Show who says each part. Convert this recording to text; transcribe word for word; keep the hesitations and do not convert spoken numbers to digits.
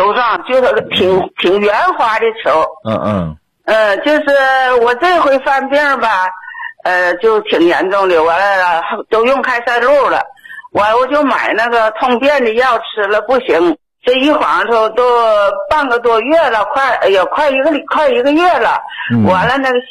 Speaker 1: 球状，就是挺挺圆滑的球。
Speaker 2: 嗯嗯。
Speaker 1: 呃，就是我这回犯病吧，呃，就挺严重的，完了都用开塞露了，完我就买那个通便的药吃了，不行，这一晃头都半个多月了，快哎呀，快一个快一个月了，
Speaker 2: 嗯、
Speaker 1: 完了那个。